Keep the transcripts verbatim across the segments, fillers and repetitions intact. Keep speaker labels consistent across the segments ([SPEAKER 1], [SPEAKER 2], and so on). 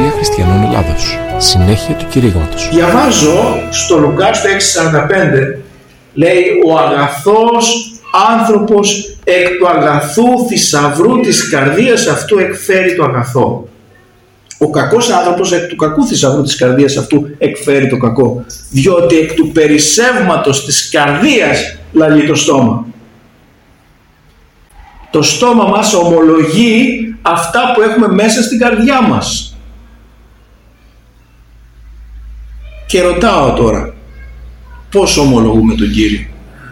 [SPEAKER 1] Εκκλησία Χριστιανών Ελλάδος. Συνέχεια του κηρύγματος.
[SPEAKER 2] Διαβάζω στο Λουκά στο έξι σαράντα πέντε, λέει, ο αγαθός άνθρωπος εκ του αγαθού θησαυρού της καρδίας αυτού εκφέρει το αγαθό. Ο κακός άνθρωπος εκ του κακού θησαυρού της καρδίας αυτού εκφέρει το κακό, διότι εκ του περισσεύματος της καρδίας λαλεί το στόμα. Το στόμα μας ομολογεί αυτά που έχουμε μέσα στην καρδιά μας. Και ρωτάω τώρα, πώς ομολογούμε τον Κύριο?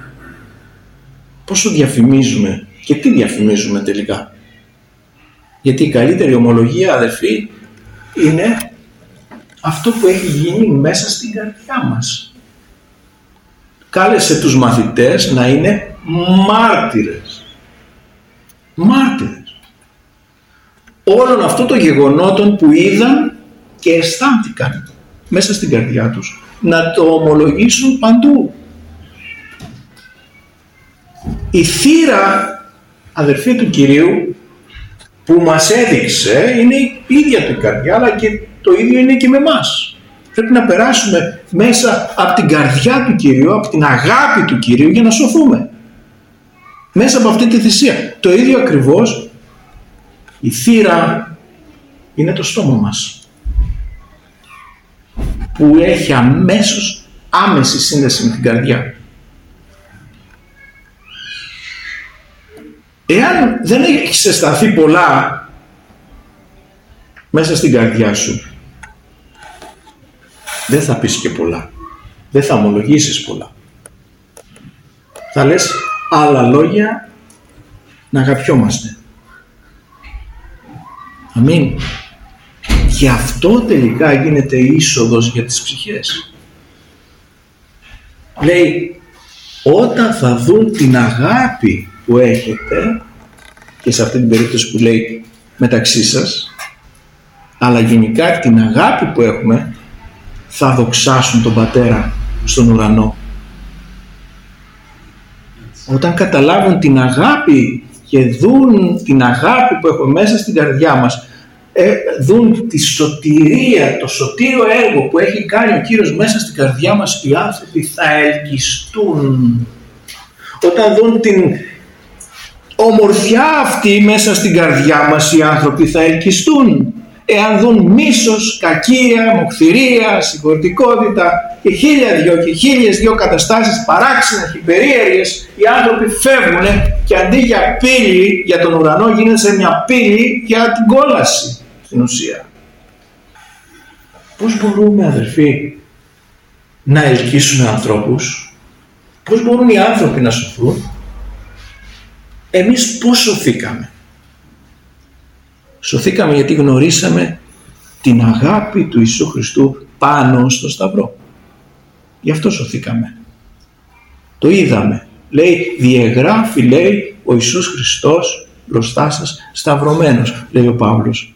[SPEAKER 2] Πόσο διαφημίζουμε και τι διαφημίζουμε τελικά? Γιατί η καλύτερη ομολογία, αδερφοί, είναι αυτό που έχει γίνει μέσα στην καρδιά μας. Κάλεσε τους μαθητές να είναι μάρτυρες. Μάρτυρες όλων αυτών των γεγονότων που είδαν και αισθάνθηκαν μέσα στην καρδιά τους, να το ομολογήσουν παντού. Η θύρα, αδερφοί του Κυρίου, που μας έδειξε είναι η ίδια του η καρδιά, αλλά και το ίδιο είναι και με εμάς. Πρέπει να περάσουμε μέσα από την καρδιά του Κυρίου, από την αγάπη του Κυρίου, για να σωθούμε. Μέσα από αυτή τη θυσία. Το ίδιο ακριβώς, η θύρα είναι το στόμα μας, που έχει αμέσως άμεση σύνδεση με την καρδιά. Εάν δεν έχεις αισθανθεί πολλά μέσα στην καρδιά σου, δεν θα πεις και πολλά, δεν θα ομολογήσεις πολλά. Θα λες άλλα λόγια να αγαπιόμαστε. Αμήν. Γι' αυτό τελικά γίνεται είσοδος για τις ψυχές. Λέει, όταν θα δουν την αγάπη που έχετε, και σε αυτή την περίπτωση που λέει μεταξύ σας, αλλά γενικά την αγάπη που έχουμε, θα δοξάσουν τον Πατέρα στον ουρανό. Όταν καταλάβουν την αγάπη και δουν την αγάπη που έχουμε μέσα στην καρδιά μας, ε, δουν τη σωτηρία, το σωτήριο έργο που έχει κάνει ο Κύριος μέσα στην καρδιά μας, οι άνθρωποι θα ελκυστούν. Όταν δουν την ομορφιά αυτή μέσα στην καρδιά μας, οι άνθρωποι θα ελκυστούν. Εάν δουν μίσος, κακία, μοχθηρία, συγχωρητικότητα και χίλια δυο και χίλιες δυο καταστάσεις παράξενες και περίεργες, οι άνθρωποι φεύγουν και αντί για πύλη για τον ουρανό γίνεται σε μια πύλη για την κόλαση στην ουσία. Πώς μπορούμε, αδερφοί, να ελκύσουμε ανθρώπους? Πώς μπορούν οι άνθρωποι να σωθούν? Εμείς πώς σωθήκαμε? Σωθήκαμε γιατί γνωρίσαμε την αγάπη του Ιησού Χριστού πάνω στο Σταυρό. Γι' αυτό σωθήκαμε. Το είδαμε. Λέει, διεγράφει, λέει, ο Ιησούς Χριστός μπροστά σας σταυρωμένος, λέει ο Παύλος.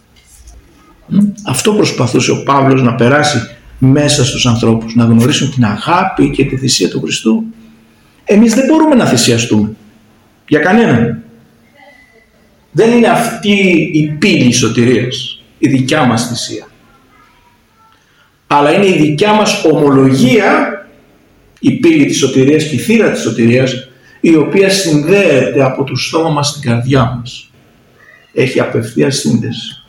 [SPEAKER 2] Αυτό προσπαθούσε ο Παύλος να περάσει μέσα στους ανθρώπους, να γνωρίσουν την αγάπη και τη θυσία του Χριστού. Εμείς δεν μπορούμε να θυσιαστούμε για κανέναν. Δεν είναι αυτή η πύλη σωτηρίας, η δικιά μας θυσία. Αλλά είναι η δικιά μας ομολογία, η πύλη της σωτηρίας και η θύρα της σωτηρίας, η οποία συνδέεται από το στόμα μας στην καρδιά μας. Έχει απευθείας σύνδεση.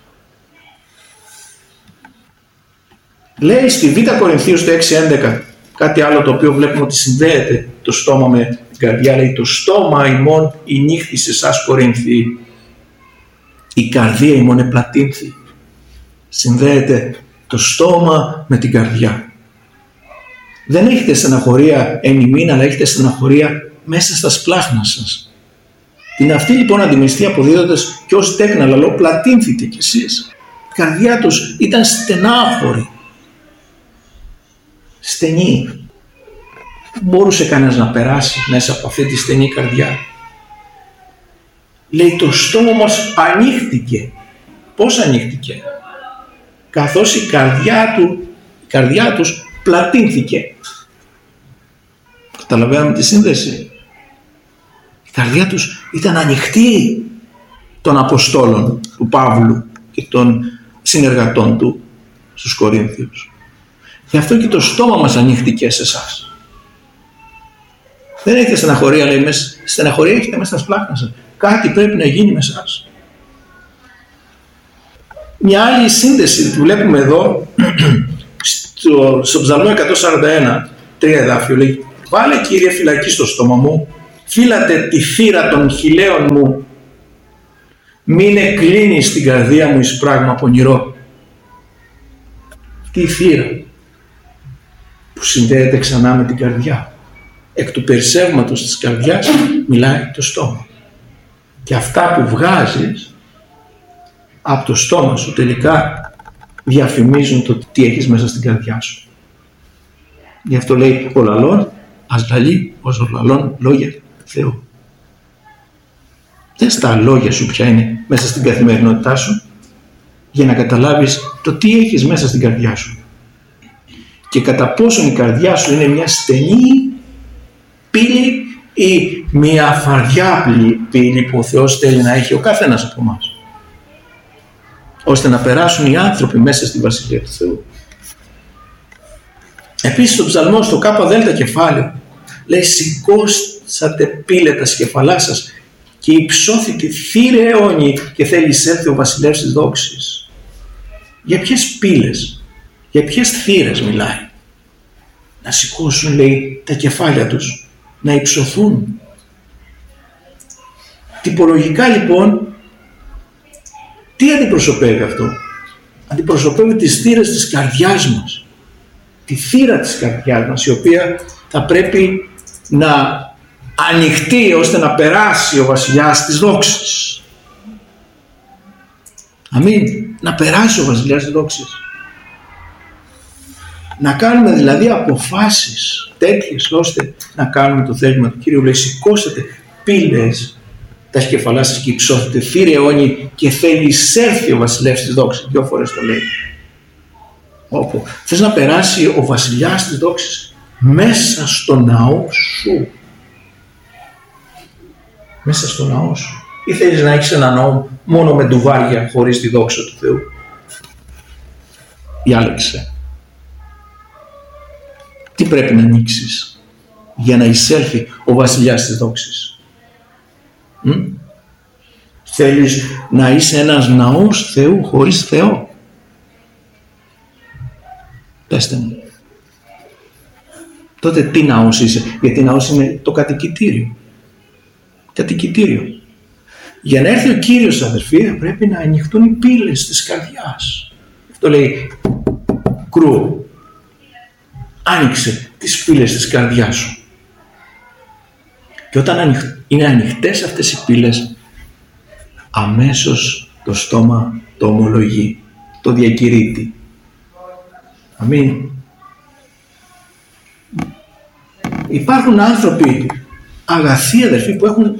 [SPEAKER 2] Λέει στη Β' Κορινθίου στο έξι έντεκα κάτι άλλο το οποίο βλέπουμε ότι συνδέεται το στόμα με την καρδιά. Λέει, το στόμα ημών η νύχτη σε εσάς Κορινθοί, η καρδία ημών επλατύνθη. Συνδέεται το στόμα με την καρδιά. Δεν έχετε στεναχωρία εν ημίν, αλλά έχετε στεναχωρία μέσα στα σπλάχνα σας. Την αυτή λοιπόν αντιμεστή αποδίδοντας και ως τέκνα λαλό πλατύνθητε κι εσείς. Η καρδιά τους ήταν στενάχωρη, στενή. Μπορούσε κανένας να περάσει μέσα από αυτή τη στενή καρδιά. Λέει, το στόμα μας ανοίχτηκε. Πώς ανοίχτηκε? Καθώς η καρδιά, του, η καρδιά τους πλατύνθηκε. Καταλαβαίνουμε τη σύνδεση. Η καρδιά τους ήταν ανοιχτή των Αποστόλων του Παύλου και των συνεργατών του στους Κορίνθιους. Γι' αυτό και το στόμα μας ανοίχτηκε σε εσάς. Δεν έχετε στεναχωρία, λέει, μέσα, στεναχωρία έχετε μέσα στα σπλάχνα σας. Κάτι πρέπει να γίνει με εσάς. Μια άλλη σύνδεση που βλέπουμε εδώ στο, στο Ψαλμό εκατόν σαράντα ένα, τρία εδάφιο, λέει: βάλε, Κύριε, φυλακή στο στόμα μου, φύλατε τη θύρα των χειλαίων μου, μην εκκλίνει στην καρδία μου εις πράγμα πονηρό. Αυτή η θύρα που συνδέεται ξανά με την καρδιά, εκ του περισσεύματος της καρδιάς μιλάει το στόμα, και αυτά που βγάζεις από το στόμα σου τελικά διαφημίζουν το τι έχεις μέσα στην καρδιά σου. Γι' αυτό λέει ο λαλών ας λαλεί ως ο λαλών λόγια Θεού. Δες τα λόγια σου ποια είναι μέσα στην καθημερινότητά σου, για να καταλάβεις το τι έχεις μέσα στην καρδιά σου και κατά πόσον η καρδιά σου είναι μια στενή πύλη ή μια αφαριάπλη πύλη που ο Θεός θέλει να έχει ο καθένας από εμάς, ώστε να περάσουν οι άνθρωποι μέσα στη Βασιλεία του Θεού. Επίσης στο ψαλμό, στο κάπα δέλτα κεφάλαιο, λέει: σηκώσατε πύλε τα σκεφαλά σας και υψώθητη θύρε αιώνιοι και θέλει εισέλθει ο βασιλεύς της δόξης. Για ποιες πύλες, για ποιες θύρες μιλάει? Να σηκώσουν, λέει, τα κεφάλια τους, να υψωθούν. τυπολογικά λοιπόν τι αντιπροσωπεύει αυτό? Αντιπροσωπεύει τις θύρες της καρδιάς μας, τη θύρα της καρδιάς μας, η οποία θα πρέπει να ανοιχτεί ώστε να περάσει ο βασιλιάς της δόξης. Αμήν. Να περάσει ο βασιλιάς της δόξης. Να κάνουμε δηλαδή αποφάσεις τέτοιες ώστε να κάνουμε το θέλημα του Κύριου. Λέει: σηκώσετε πύλες τα σκεφαλά σας και υψώθετε θύρε αιώνιοι και θέλει εισέλθει ο βασιλεύς της δόξης. Δυο φορές το λέει. Όπου θες να περάσει ο βασιλιάς της δόξης μέσα στο ναό σου. Μέσα στο ναό σου. Ή θέλεις να έχεις ένα ναό μόνο με ντουβάρια χωρίς τη δόξα του Θεού? Διάλεξε. Τι πρέπει να ανοίξεις για να εισέλθει ο βασιλιάς της δόξης? Μ? Θέλεις να είσαι ένας ναός Θεού χωρίς Θεό? Πέστε μου. Τότε τι ναός είσαι? Γιατί ναός είναι το κατοικητήριο. Κατοικητήριο. Για να έρθει ο Κύριος, αδερφοί, πρέπει να ανοιχτούν οι πύλες της καρδιάς. Αυτό λέει κρούω. Άνοιξε τις πύλες της καρδιάς σου. Και όταν είναι ανοιχτές αυτές οι πύλες, αμέσως το στόμα το ομολογεί, το διακηρύττει. Αμήν. Υπάρχουν άνθρωποι αγαθοί, αδερφοί, που έχουν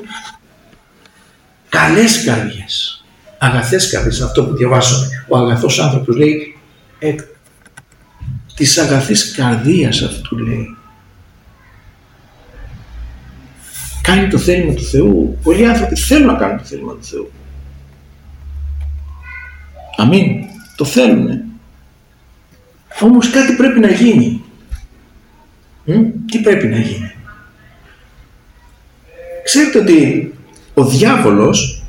[SPEAKER 2] καλές καρδιές, αγαθές καρδιές. Αυτό που διαβάσαμε, ο αγαθός άνθρωπος λέει εκ της αγαθής καρδίας αυτού, λέει. Κάνει το θέλημα του Θεού. Πολλοί άνθρωποι θέλουν να κάνουν το θέλημα του Θεού. Αμήν. Το θέλουνε. Όμως κάτι πρέπει να γίνει. Μ? Τι πρέπει να γίνει? Ξέρετε ότι ο διάβολος,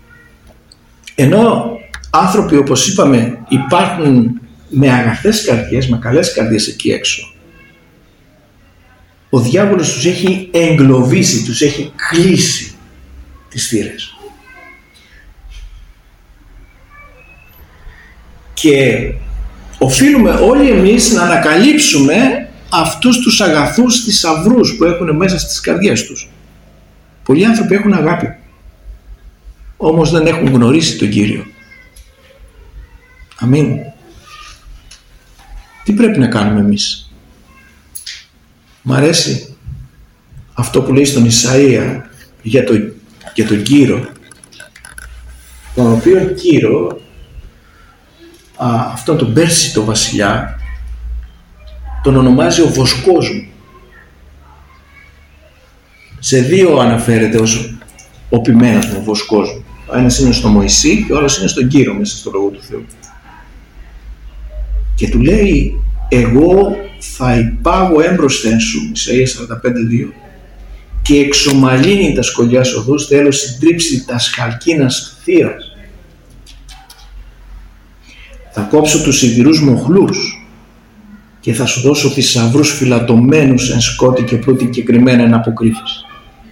[SPEAKER 2] ενώ άνθρωποι, όπως είπαμε, υπάρχουν με αγαθές καρδιές, με καλές καρδιές εκεί έξω, ο διάβολος τους έχει εγκλωβίσει, τους έχει κλείσει τις θύρες. Και οφείλουμε όλοι εμείς να ανακαλύψουμε αυτούς τους αγαθούς θησαυρούς που έχουν μέσα στις καρδιές τους. Πολλοί άνθρωποι έχουν αγάπη, όμως δεν έχουν γνωρίσει τον Κύριο. Αμήν. Τι πρέπει να κάνουμε εμείς? Μ' αρέσει αυτό που λέει στον Ισαΐα για, το, για τον Κύρο, τον οποίο Κύρο, α, αυτόν τον Πέρσιτο βασιλιά, τον ονομάζει ο βοσκός μου. Σε δύο αναφέρεται ως ο ποιμένος μου, ο βοσκός μου. Ο ένας είναι στο Μωυσή και ο άλλος είναι στον Κύρο μέσα στο Λόγο του Θεού. και του λέει, εγώ θα υπάγω έμπροσθεν σου, Ισαΐας σαράντα πέντε δύο, και εξομαλύνει τα σκολιάς οδούς, θέλω συντρίψει τα σκαλκίνας θύρας. Θα κόψω τους σιδηρούς μοχλούς και θα σου δώσω θησαυρούς φυλατωμένους εν σκότη και πλούτη και κρυμμένα εν αποκρύφεις.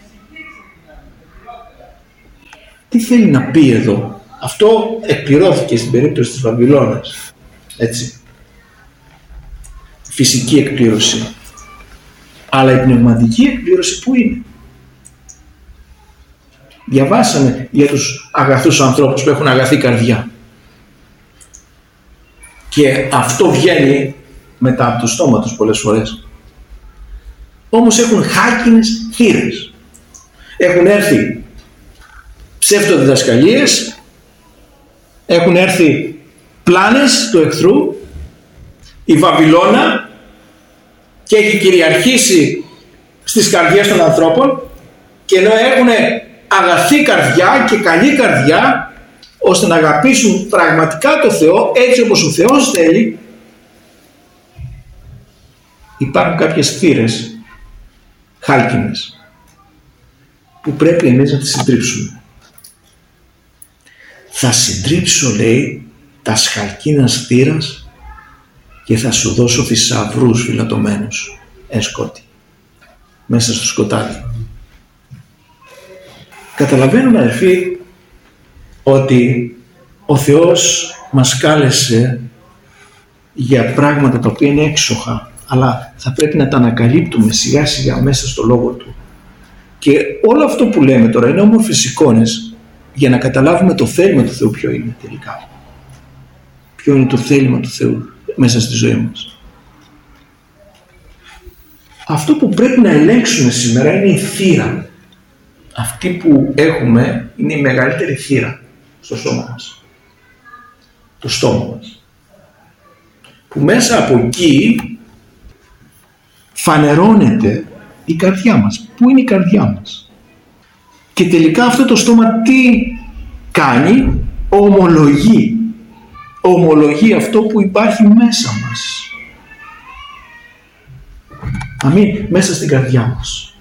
[SPEAKER 2] Τι θέλει να πει εδώ? Αυτό εκπληρώθηκε στην περίπτωση της Βαβυλώνας, έτσι, φυσική εκπλήρωση. Αλλά η πνευματική εκπλήρωση πού είναι? Διαβάσαμε για τους αγαθούς ανθρώπους που έχουν αγαθή καρδιά. Και αυτό βγαίνει μετά από το στόμα τους πολλές φορές. Όμως έχουν χάκινες χείρες. Έχουν έρθει ψευτοδιδασκαλίες, έχουν έρθει πλάνες του εχθρού, η Βαβυλώνα, και έχει κυριαρχήσει στις καρδιές των ανθρώπων, και ενώ έχουν αγαθή καρδιά και καλή καρδιά ώστε να αγαπήσουν πραγματικά το Θεό έτσι όπως ο Θεός θέλει, υπάρχουν κάποιες θύρες χάλκινες που πρέπει εμείς να τις συντρίψουμε. Θα συντρίψω, λέει, τα σχαλκίνας θύρας και θα σου δώσω θησαυρούς φυλατωμένους εν σκότη, μέσα στο σκοτάδι. Καταλαβαίνουμε, αδελφοί, ότι ο Θεός μας κάλεσε για πράγματα τα οποία είναι έξοχα, αλλά θα πρέπει να τα ανακαλύπτουμε σιγά σιγά μέσα στο Λόγο Του. Και όλο αυτό που λέμε τώρα είναι όμορφες εικόνες για να καταλάβουμε το θέλημα του Θεού ποιο είναι τελικά. Ποιο είναι το θέλημα του Θεού μέσα στη ζωή μας. Αυτό που πρέπει να ελέγξουμε σήμερα είναι η θύρα. Αυτή που έχουμε είναι η μεγαλύτερη θύρα στο σώμα μας. Το στόμα μας. Που μέσα από εκεί φανερώνεται η καρδιά μας. Πού είναι η καρδιά μας? Και τελικά αυτό το στόμα τι κάνει? Ομολογεί. Ομολογεί αυτό που υπάρχει μέσα μας. Αμήν, μέσα στην καρδιά μας.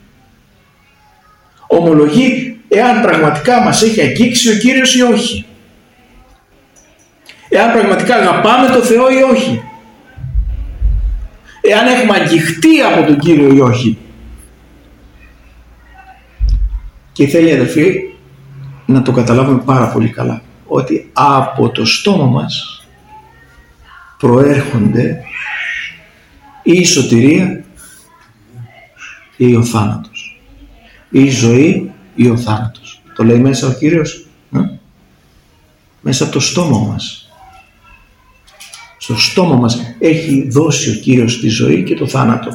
[SPEAKER 2] Ομολογεί εάν πραγματικά μας έχει αγγίξει ο Κύριος ή όχι. Εάν πραγματικά αγαπάμε το Θεό ή όχι. Εάν έχουμε αγγιχτεί από τον Κύριο ή όχι. Και θέλει, αδελφοί, να το καταλάβουμε πάρα πολύ καλά, ότι από το στόμα μας προέρχονται ή η σωτηρία ή ο θάνατος, ή η ζωή ή ο θάνατος. Το λέει μέσα ο Κύριος, ε? μέσα από το στόμα μας. Στο στόμα μας έχει δώσει ο Κύριος τη ζωή και το θάνατο.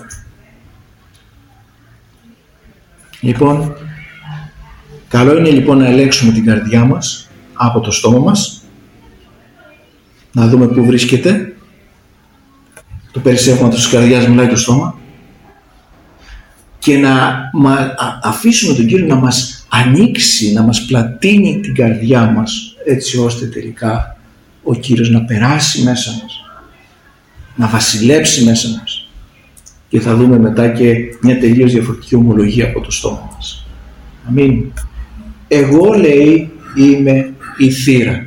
[SPEAKER 2] Λοιπόν, καλό είναι λοιπόν να ελέγξουμε την καρδιά μας από το στόμα μας, να δούμε πού βρίσκεται. Το περισσεύμα της καρδιάς μιλάει το στόμα, και να αφήσουμε τον Κύριο να μας ανοίξει, να μας πλατείνει την καρδιά μας, έτσι ώστε τελικά ο Κύριος να περάσει μέσα μας, να βασιλέψει μέσα μας, και θα δούμε μετά και μια τελείως διαφορετική ομολογία από το στόμα μας. Αμήν. Εγώ, λέει, είμαι η θύρα.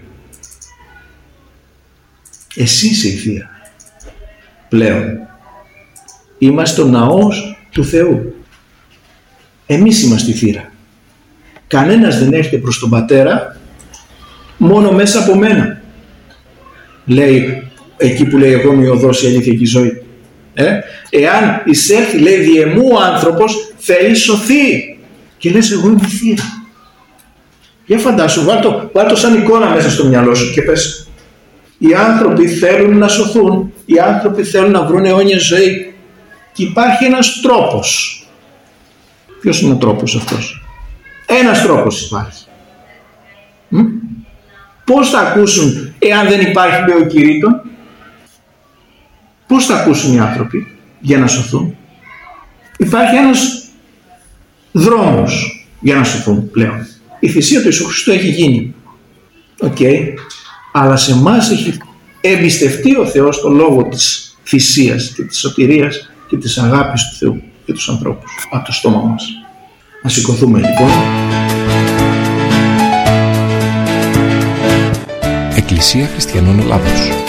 [SPEAKER 2] Εσύ είσαι η θύρα. Πλέον είμαστε ο ναός του Θεού. Εμείς είμαστε η θύρα. Κανένας δεν έρχεται προς τον Πατέρα μόνο μέσα από μένα. Λέει εκεί που λέει εγώ είμαι η οδός, η αλήθεια και η ζωή. Ε? Εάν εισέλθει, λέει, δι' εμού ο άνθρωπος, θέλει σωθεί. Και λες εγώ είμαι η θύρα. Για φαντάσου, βάλ το, βάλ το σαν εικόνα μέσα στο μυαλό σου και πες, οι άνθρωποι θέλουν να σωθούν, οι άνθρωποι θέλουν να βρουν αιώνια ζωή, και υπάρχει ένας τρόπος. Ποιος είναι ο τρόπος αυτός? Ένας τρόπος υπάρχει. Μ? Πώς θα ακούσουν εάν δεν υπάρχει, λέει ο κηρύττων? Πώς θα ακούσουν οι άνθρωποι για να σωθούν? Υπάρχει ένας δρόμος για να σωθούν πλέον. Η θυσία του Ιησού Χριστού έχει γίνει. Οκ. Okay. Αλλά σε εμάς έχει εμπιστευτεί ο Θεός το λόγο της θυσίας και της σωτηρίας και της αγάπης του Θεού για τους ανθρώπους από το στόμα μας. Να σηκωθούμε λοιπόν.
[SPEAKER 1] Εκκλησία Χριστιανών Ελλάδος.